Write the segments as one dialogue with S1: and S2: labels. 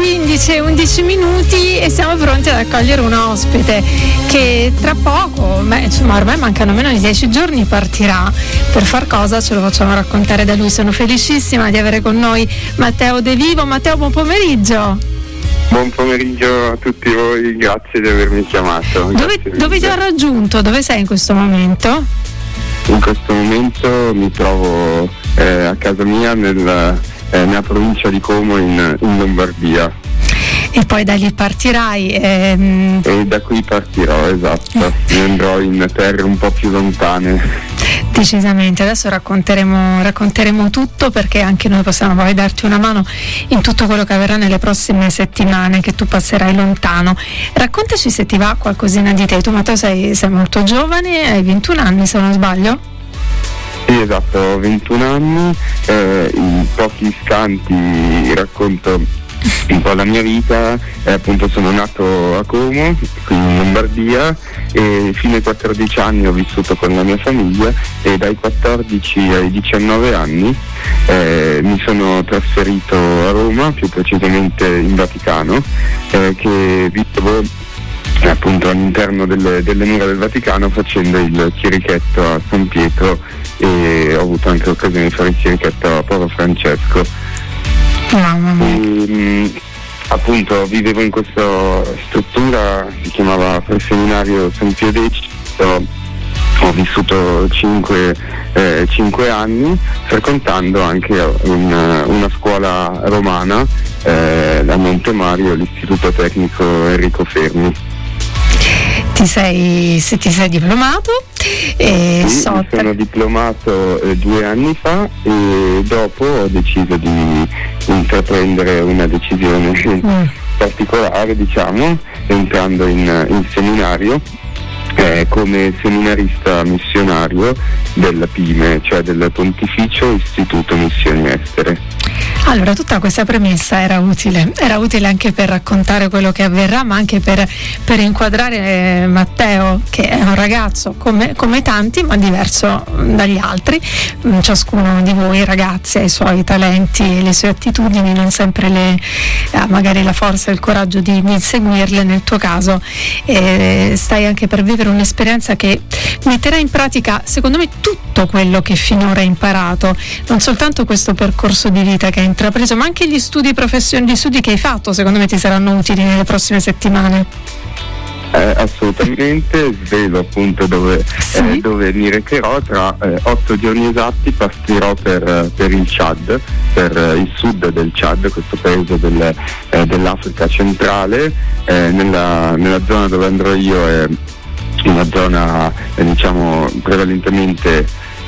S1: 15 e 11 minuti e siamo pronti ad accogliere un ospite che tra poco, insomma ormai mancano meno di 10 giorni, partirà. Per far cosa ce lo facciamo raccontare da lui. Sono felicissima di avere con noi Matteo De Vivo. Matteo, buon pomeriggio.
S2: Buon pomeriggio a tutti voi, grazie di avermi chiamato.
S1: Dove ti ho raggiunto? Dove sei in questo momento?
S2: In questo momento mi trovo a casa mia nella provincia di Como in Lombardia.
S1: E poi da lì partirai?
S2: E da qui partirò, esatto. Andrò in terre un po' più lontane.
S1: Decisamente, adesso racconteremo tutto, perché anche noi possiamo poi darti una mano in tutto quello che avverrà nelle prossime settimane che tu passerai lontano. Raccontaci, se ti va, qualcosina di te. Tu, Matteo, sei molto giovane, hai 21 anni se non sbaglio?
S2: Sì, esatto, ho 21 anni, in pochi istanti racconto un po' la mia vita. Appunto sono nato a Como, qui in Lombardia, e fino ai 14 anni ho vissuto con la mia famiglia, e dai 14 ai 19 anni mi sono trasferito a Roma, più precisamente in Vaticano, che vivevo appunto all'interno delle mura del Vaticano facendo il chierichetto a San Pietro, e ho avuto anche l'occasione di fare il chierichetto a Papa Francesco. Appunto vivevo in questa struttura, si chiamava Preseminario San Pio X. Ho vissuto 5 anni, frequentando anche una scuola romana, a Montemario, l'Istituto Tecnico Enrico Fermi.
S1: Ti sei diplomato?
S2: Sì, sono diplomato 2 anni fa, e dopo ho deciso di intraprendere una decisione particolare, diciamo, entrando in seminario come seminarista missionario della PIME, cioè del Pontificio Istituto Missioni Estere.
S1: Allora, tutta questa premessa era utile anche per raccontare quello che avverrà, ma anche per inquadrare Matteo, che è un ragazzo come tanti, ma diverso dagli altri. Ciascuno di voi ragazzi ha i suoi talenti, le sue attitudini, non sempre magari la forza e il coraggio di seguirle. Nel tuo caso stai anche per vivere un'esperienza che metterà in pratica, secondo me, tutto quello che finora hai imparato, non soltanto questo percorso di vita che hai intrapreso, ma anche gli studi che hai fatto, secondo me ti saranno utili nelle prossime settimane.
S2: Assolutamente, svelo appunto dove mi recherò. Tra 8 giorni esatti partirò per il Chad, per il sud del Chad, questo paese dell'Africa centrale. Nella zona dove andrò io è una zona diciamo prevalentemente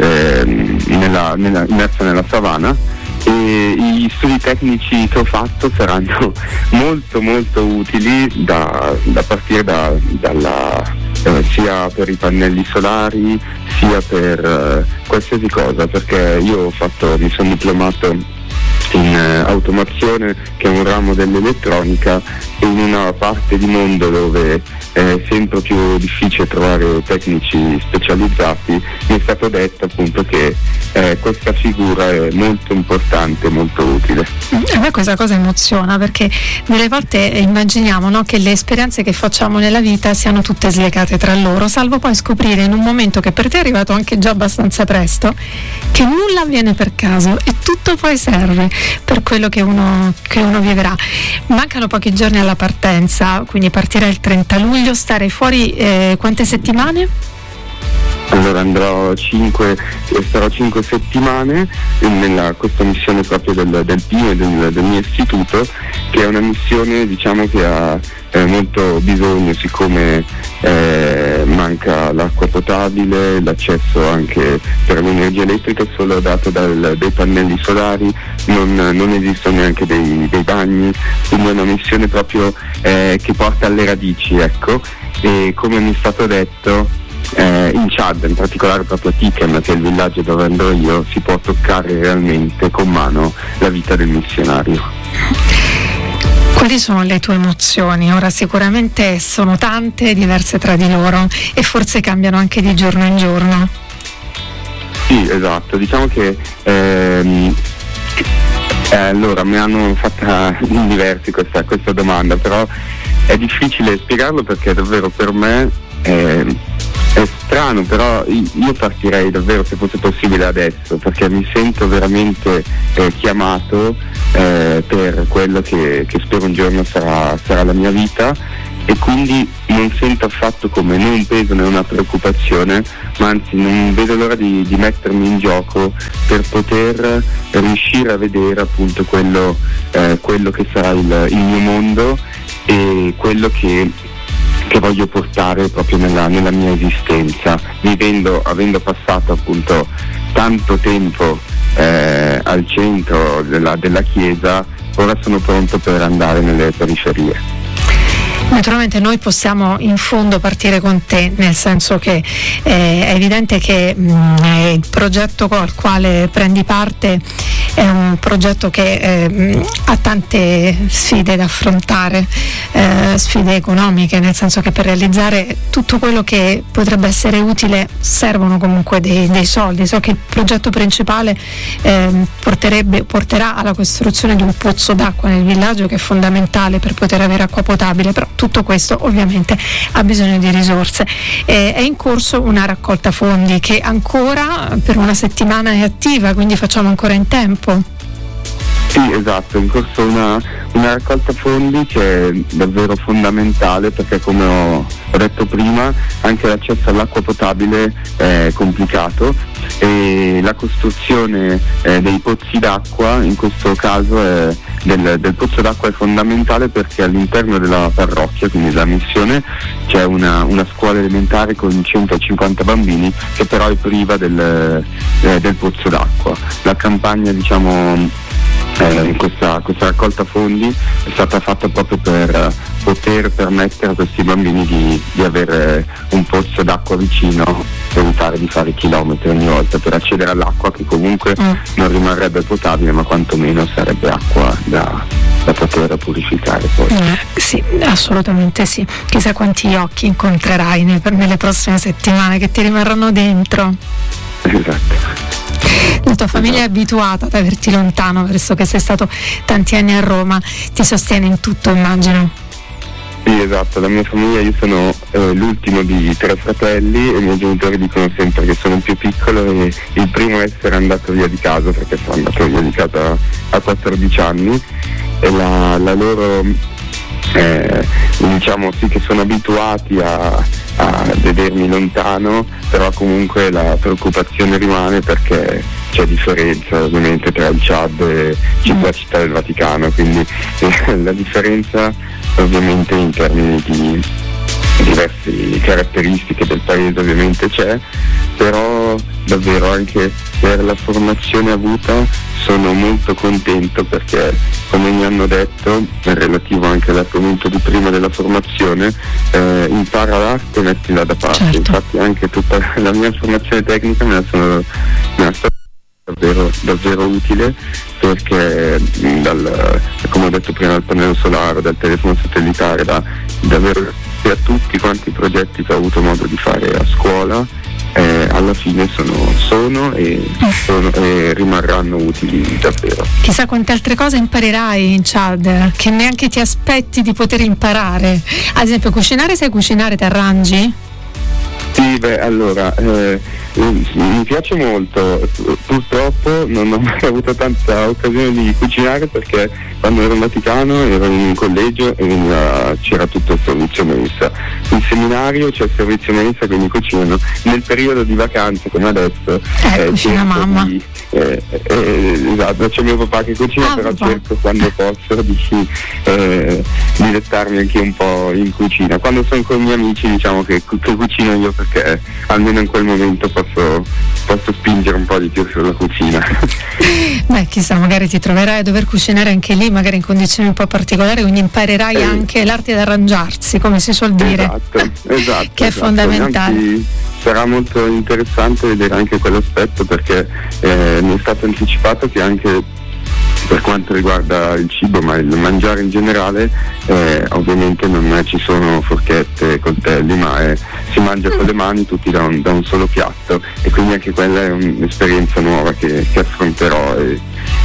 S2: immersa nella savana, e gli studi tecnici che ho fatto saranno molto molto utili da partire sia per i pannelli solari, sia per qualsiasi cosa, perché io mi sono diplomato in automazione, che è un ramo dell'elettronica, e in una parte di mondo dove è sempre più difficile trovare tecnici specializzati, mi è stato detto appunto che questa figura è molto importante, molto utile.
S1: A me questa cosa emoziona, perché delle volte immaginiamo, no, che le esperienze che facciamo nella vita siano tutte slegate tra loro, salvo poi scoprire in un momento che per te è arrivato anche già abbastanza presto, che nulla avviene per caso e tutto poi serve per quello che uno vivrà. Mancano pochi giorni alla partenza, quindi partirà il 30 luglio, starei fuori quante settimane?
S2: Allora starò 5 settimane nella questa missione proprio del PIME, del mio istituto, che è una missione, diciamo, che ha molto bisogno, siccome manca l'acqua potabile, l'accesso anche per l'energia elettrica è solo dato dai pannelli solari, non esistono neanche dei bagni, quindi è una missione proprio che porta alle radici, ecco. E come mi è stato detto, in Chad, in particolare proprio a Tikem, che è il villaggio dove andrò io, si può toccare realmente con mano la vita del missionario.
S1: Quali sono le tue emozioni? Ora sicuramente sono tante, diverse tra di loro, e forse cambiano anche di giorno in giorno.
S2: Sì, esatto, diciamo che Allora, mi hanno fatta in diversi questa domanda, però è difficile spiegarlo perché davvero per me è strano, però io partirei davvero, se fosse possibile, adesso, perché mi sento veramente chiamato per quello che spero un giorno sarà la mia vita, e quindi non sento affatto come né un peso né una preoccupazione, ma anzi non vedo l'ora di mettermi in gioco per poter riuscire a vedere appunto quello che sarà il mio mondo e quello che voglio portare proprio nella mia esistenza, avendo passato appunto tanto tempo al centro della chiesa. Ora sono pronto per andare nelle periferie.
S1: Naturalmente noi possiamo in fondo partire con te, nel senso che è evidente che il progetto al quale prendi parte è un progetto che ha tante sfide da affrontare, sfide economiche, nel senso che per realizzare tutto quello che potrebbe essere utile servono comunque dei soldi. So che il progetto principale porterà alla costruzione di un pozzo d'acqua nel villaggio, che è fondamentale per poter avere acqua potabile, però tutto questo ovviamente ha bisogno di risorse. È in corso una raccolta fondi che ancora per una settimana è attiva, quindi facciamo ancora in tempo.
S2: Sì, esatto, è in corso una raccolta fondi che è davvero fondamentale, perché come ho detto prima anche l'accesso all'acqua potabile è complicato, e la costruzione dei pozzi d'acqua, in questo caso del pozzo d'acqua, è fondamentale perché all'interno della parrocchia, quindi della missione, c'è una scuola elementare con 150 bambini che però è priva del pozzo d'acqua. La campagna, in questa raccolta fondi è stata fatta proprio per poter permettere a questi bambini di avere un pozzo d'acqua vicino, per evitare di fare chilometri ogni volta per accedere all'acqua, che comunque non rimarrebbe potabile, ma quantomeno sarebbe acqua da poter purificare poi.
S1: Sì, assolutamente sì. Chissà quanti occhi incontrerai nelle prossime settimane che ti rimarranno dentro.
S2: Esatto.
S1: La tua famiglia è abituata ad averti lontano, visto che sei stato tanti anni a Roma, ti sostiene in tutto, immagino.
S2: Sì, esatto, la mia famiglia, io sono l'ultimo di 3 fratelli e i miei genitori dicono sempre che sono più piccolo e il primo a essere andato via di casa, perché sono andato via di casa a 14 anni, e la loro sì che sono abituati a vedermi lontano, però comunque la preoccupazione rimane, perché c'è differenza ovviamente tra il Chad e la città del Vaticano, quindi la differenza ovviamente in termini di diverse caratteristiche del paese ovviamente c'è, però davvero anche per la formazione avuta sono molto contento, perché come mi hanno detto, relativo anche all'argomento di prima della formazione, impara l'arte e mettila da parte.
S1: Certo.
S2: Infatti anche tutta la mia formazione tecnica me la sto davvero utile, perché come ho detto prima, dal pannello solare, dal telefono satellitare, davvero a tutti quanti i progetti che ho avuto modo di fare a scuola, alla fine sono e rimarranno utili davvero.
S1: Chissà quante altre cose imparerai in Chad che neanche ti aspetti di poter imparare. Ad esempio, cucinare, sai cucinare, ti arrangi?
S2: Sì, allora mi piace molto, purtroppo non ho mai avuto tanta occasione di cucinare, perché quando ero in Vaticano ero in un collegio e c'era tutto il servizio mensa. In seminario c'è il servizio mensa, quindi cucinano. Nel periodo di vacanze come adesso
S1: cucina mamma.
S2: Esatto, c'è mio papà che cucina, però
S1: papà.
S2: cerco quando posso di dilettarmi anche un po' in cucina. Quando sono con i miei amici diciamo che cucino io, perché almeno in quel momento posso spingere un po' di più sulla cucina.
S1: Beh, chissà, magari ti troverai a dover cucinare anche lì, magari in condizioni un po' particolari, quindi imparerai anche l'arte di arrangiarsi, come si suol dire.
S2: Esatto,
S1: che è fondamentale.
S2: Anzi, sarà molto interessante vedere anche quell'aspetto, perché mi è stato anticipato che anche per quanto riguarda il cibo, ma il mangiare in generale, ovviamente non ci sono forchette e coltelli, ma si mangia con le mani tutti da un solo piatto, e quindi anche quella è un'esperienza nuova che affronterò, e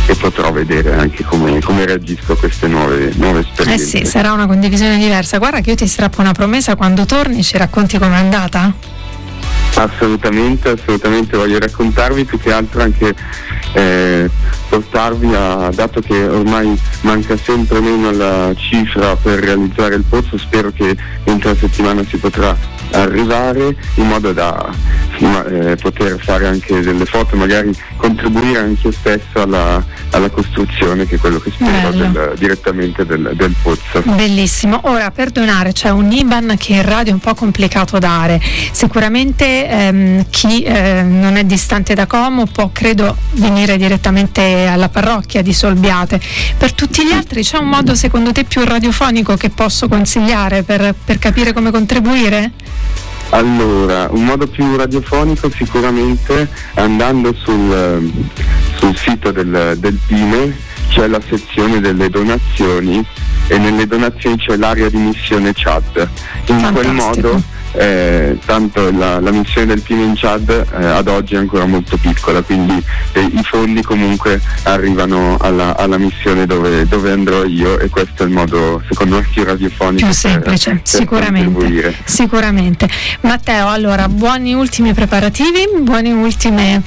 S2: potrò vedere anche come reagisco a queste nuove esperienze.
S1: Sì, sarà una condivisione diversa. Guarda che io ti strappo una promessa: quando torni ci racconti com'è andata?
S2: Assolutamente, voglio raccontarvi, più che altro anche portarvi dato che ormai manca sempre meno la cifra per realizzare il pozzo, spero che entro la settimana si potrà arrivare, in modo da poter fare anche delle foto, magari contribuire anche io stesso alla costruzione, che è quello che spero direttamente del pozzo.
S1: Bellissimo. Ora, perdonare, c'è un IBAN che in radio è un po' complicato dare. Sicuramente chi non è distante da Como può, credo, venire direttamente alla parrocchia di Solbiate. Per tutti gli altri c'è un modo secondo te più radiofonico che posso consigliare per capire come contribuire?
S2: Allora, un modo più radiofonico sicuramente andando sul sito del PIME c'è la sezione delle donazioni, e nelle donazioni c'è l'area di missione Chad. In quel modo tanto la missione del PIME in Chad ad oggi è ancora molto piccola, quindi i fondi comunque arrivano alla missione dove andrò io, e questo è il modo secondo me più radiofonico,
S1: più semplice, sicuramente. Matteo, allora, buoni ultimi preparativi, buone ultime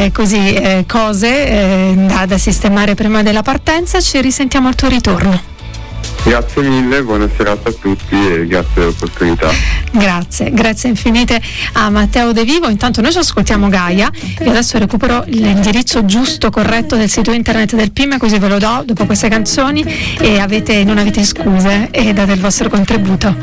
S1: cose da sistemare prima della partenza. Ci risentiamo al tuo ritorno.
S2: Grazie mille, buona serata a tutti e grazie dell'opportunità.
S1: Grazie infinite a Matteo De Vivo. Intanto noi ci ascoltiamo Gaia. Io adesso recupero l'indirizzo giusto, corretto del sito internet del PIME, così ve lo do dopo queste canzoni e non avete scuse e date il vostro contributo.